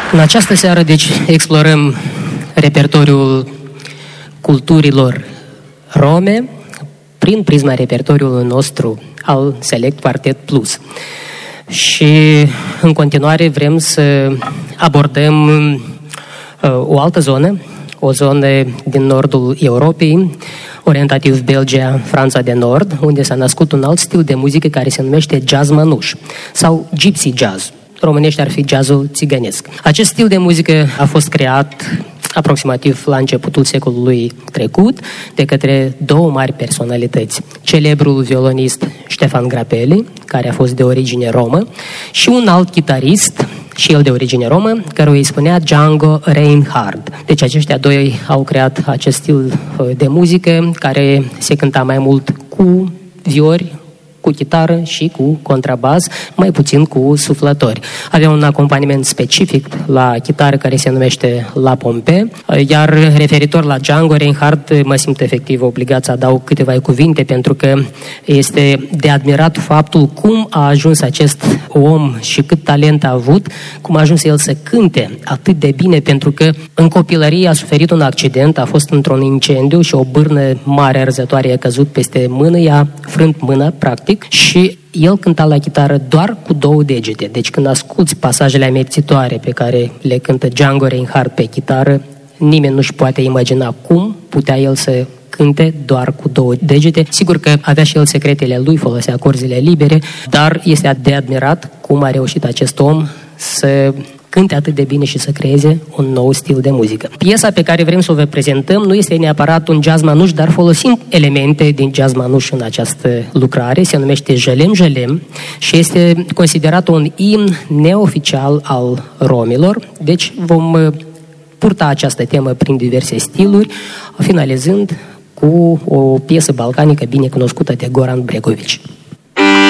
În această seară, deci, explorăm repertoriul culturilor rome prin prisma repertoriului nostru al Select Quartet Plus. Și în continuare vrem să abordăm o altă zonă, o zonă din nordul Europei, orientativ Belgia, Franța de Nord, unde s-a născut un alt stil de muzică care se numește jazz manuș sau gypsy jazz. Românește ar fi jazzul țigănesc. Acest stil de muzică a fost creat aproximativ la începutul secolului trecut de către două mari personalități. Celebrul violonist Ștefan Grappelli, care a fost de origine romă, și un alt chitarist, și el de origine romă, care îi spunea Django Reinhardt. Deci aceștia doi au creat acest stil de muzică care se cânta mai mult cu viori, cu chitară și cu contrabas, mai puțin cu suflători. Avea un acompaniament specific la chitară care se numește la pompe, iar referitor la Django Reinhardt mă simt efectiv obligat să adaug câteva cuvinte, pentru că este de admirat faptul cum a ajuns acest om și cât talent a avut, cum a ajuns el să cânte atât de bine, pentru că în copilărie a suferit un accident, a fost într-un incendiu și o bârnă mare arzătoare a căzut peste mână, i-a frânt mâna, practic, și el cânta la chitară doar cu două degete. Deci când asculți pasajele amețitoare pe care le cântă Django Reinhardt pe chitară, nimeni nu-și poate imagina cum putea el să cânte doar cu două degete. Sigur că avea și el secretele lui, folosea corzile libere, dar este de admirat cum a reușit acest om să cânte atât de bine și să creeze un nou stil de muzică. Piesa pe care vrem să o vă prezentăm nu este neapărat un jazz manuș, dar folosim elemente din jazz manuș în această lucrare. Se numește Jelem Jelem și este considerat un imn neoficial al romilor. Deci vom purta această temă prin diverse stiluri, finalizând cu o piesă balcanică bine cunoscută de Goran Bregović.